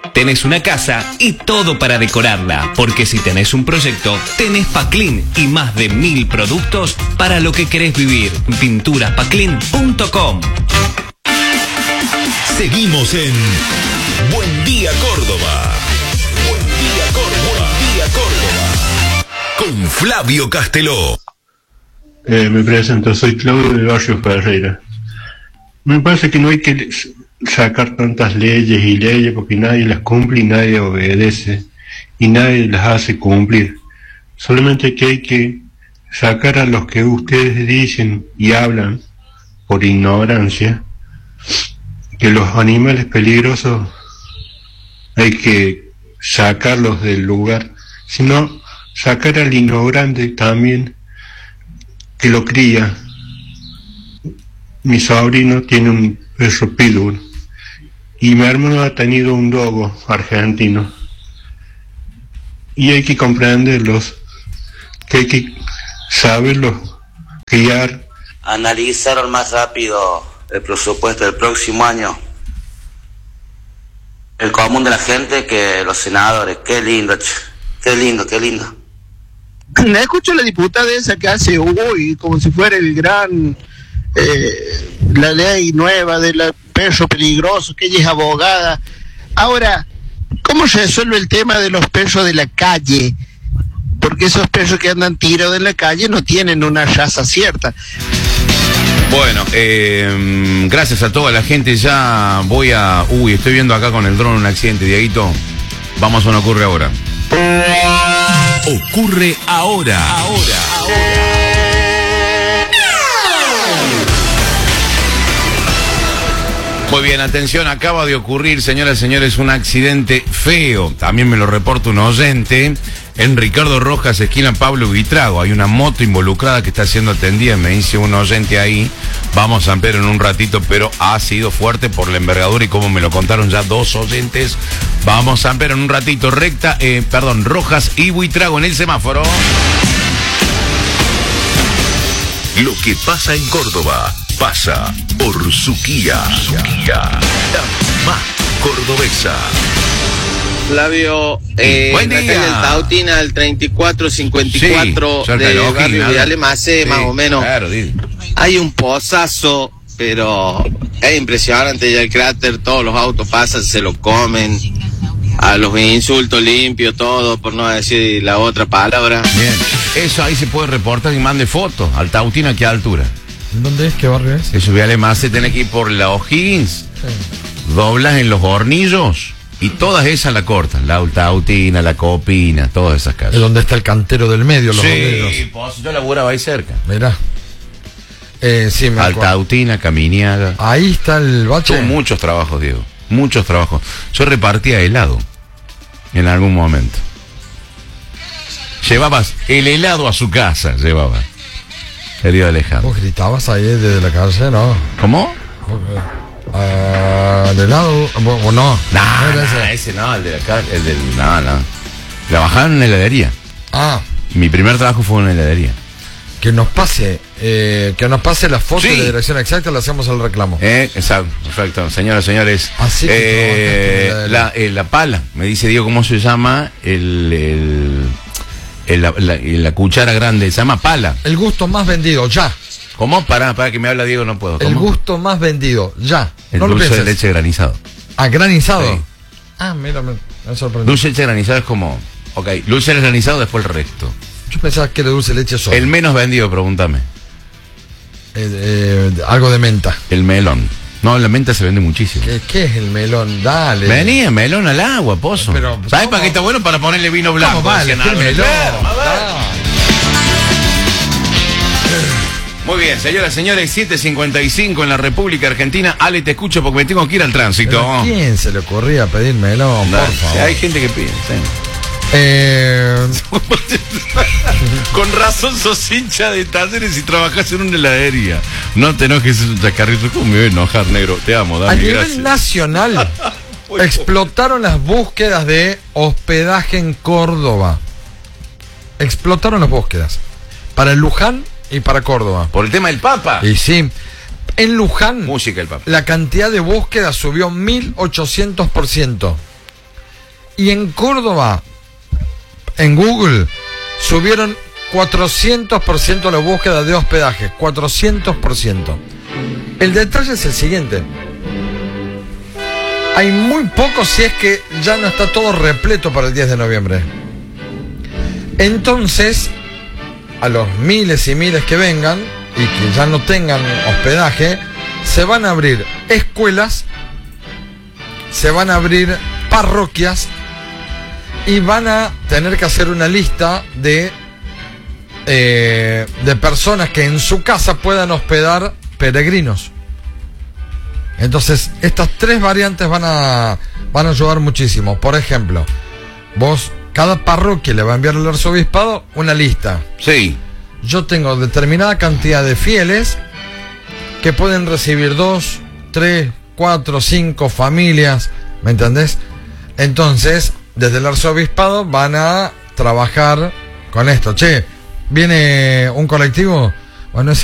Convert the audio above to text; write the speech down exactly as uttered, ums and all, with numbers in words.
Tenés una casa y todo para decorarla, porque si tenés un proyecto, tenés Paclin y más de mil productos para lo que querés vivir. pinturas paclin punto com. Seguimos en Buen Día Córdoba. Buen Día Córdoba. Buen Día Córdoba. Con Flavio Casteló. Eh, me presento, soy Claudio de Barrio Ferreira. Me parece que no hay que sacar tantas leyes y leyes porque nadie las cumple y nadie obedece y nadie las hace cumplir. Solamente que hay que sacar a los que ustedes dicen y hablan por ignorancia que los animales peligrosos hay que sacarlos del lugar, sino sacar al ignorante también que lo cría. Mi sobrino tiene un perro pitbull y mi hermano ha tenido un dogo argentino y hay que comprenderlos, que hay que saberlos criar. Analizaron más rápido el presupuesto del próximo año, el común de la gente, que los senadores. Qué lindo, che. Qué lindo, qué lindo. Le escucho a la diputada esa que hace uy, como si fuera el gran eh, la ley nueva del perro peligroso, que ella es abogada. Ahora, ¿cómo se resuelve el tema de los perros de la calle? Porque esos perros que andan tirados en la calle no tienen una raza cierta. Bueno, eh, gracias a toda la gente. Ya voy a... Uy, estoy viendo acá con el dron un accidente, Dieguito. Vamos a un Ocurre Ahora. Ocurre ahora. Ahora. Muy bien, atención, acaba de ocurrir, señoras y señores, un accidente feo. También me lo reporta un oyente. En Ricardo Rojas, esquina Pablo Buitrago, hay una moto involucrada que está siendo atendida, me dice un oyente ahí. Vamos a ampliar en un ratito, pero ha sido fuerte por la envergadura y como me lo contaron ya dos oyentes. Vamos a ampliar en un ratito. Recta, eh, perdón, Rojas y Buitrago en el semáforo. Lo que pasa en Córdoba pasa por Suquía. Suquía, la más cordobesa. Flavio, eh, Buen en la día. calle del Tautina, el treinta y cuatro cincuenta y cuatro Sí, cerca de de Lojin, Barrio nada. Vidal Macé, Sí, más o menos. claro, dile. Hay un pozazo, pero es impresionante ya el cráter, todos los autos pasan, se lo comen, a los insultos limpios, todo, por no decir la otra palabra. Bien, eso ahí se puede reportar y mande fotos. Al Tautina, ¿a qué altura? ¿Dónde es? ¿Qué barrio es? Eso Viale más se tiene que ir por la O'Higgins, Sí. doblas en los Hornillos y todas esas la cortan. La Tautina, la Copina, todas esas casas. Es donde está el cantero del medio, los Sí, hornillos. pues, yo laburaba ahí cerca. Mirá. Eh, sí, me acuerdo. Altautina, Caminiaga. Ahí está el bache. Tuve muchos trabajos, Diego. Muchos trabajos. Yo repartía helado en algún momento. Llevabas el helado a su casa, llevaba. Querido Alejandro. ¿Vos gritabas ahí desde la calle, no? ¿Cómo? Ah, ¿de lado? ¿O no? No, ¿No era no, ese? ese no, el de la calle, el del... No, no. Trabajaba en una heladería. Ah, Mi primer trabajo fue en una heladería. que nos pase, eh, que nos pase la foto Sí. de la dirección exacta, le hacemos el reclamo. Eh, exacto, perfecto. Señoras, señores. Así que eh, trabajaste en la, eh, la pala, me dice Diego, ¿cómo se llama? El, el, el- la, la- la cuchara grande, se llama pala. El gusto más vendido, ya. ¿Cómo? Para, para que me habla Diego, no puedo. ¿Cómo? El gusto más vendido, ya. El no lo dulce de pienses. leche granizado. Ah, granizado. Sí. Ah, mira, me, me sorprendió. Dulce de leche granizado es como... Ok, dulce de leche granizado, después el resto. Yo pensaba que era dulce de leche solo. El menos vendido, pregúntame. Eh, eh, algo de menta. El melón. No, la menta se vende muchísimo. ¿Qué, qué es el melón? Dale. Venía, melón al agua, pozo. Pero, ¿sabes ¿cómo? para qué está bueno? Para ponerle vino blanco. ¿Cómo vale? decían ¿Qué algunos. melón? Claro, más vale. Ah. Muy bien, señoras y señores, siete cincuenta y cinco en la República Argentina. Ale, te escucho porque me tengo que ir al tránsito. Pero ¿a quién se le ocurría pedir melón? Dale, Por favor. hay gente que pide, sí. Eh, Con razón sos hincha de talleres y trabajás en una heladería. No te enojes, Chacarrito. ¿Cómo me voy a enojar, negro? Te amo, a dame nivel gracias. nacional explotaron las búsquedas de hospedaje en Córdoba. Explotaron las búsquedas. Para Luján y para Córdoba. Por el tema del Papa. Y sí, en Luján Música el Papa. la cantidad de búsquedas subió mil ochocientos por ciento. Y en Córdoba, en Google, subieron cuatrocientos por ciento la búsqueda de hospedaje. cuatrocientos por ciento. El detalle es el siguiente. Hay muy poco, si es que ya no está todo repleto para el diez de noviembre. Entonces, a los miles y miles que vengan y que ya no tengan hospedaje, se van a abrir escuelas, se van a abrir parroquias y van a tener que hacer una lista de eh, de personas que en su casa puedan hospedar peregrinos. Entonces, estas tres variantes van a van a ayudar muchísimo. Por ejemplo, vos, cada parroquia le va a enviar al arzobispado una lista. Sí. Yo tengo determinada cantidad de fieles que pueden recibir dos, tres, cuatro, cinco familias, ¿me entendés? Entonces, desde el arzobispado van a trabajar con esto. Che, viene un colectivo, bueno, es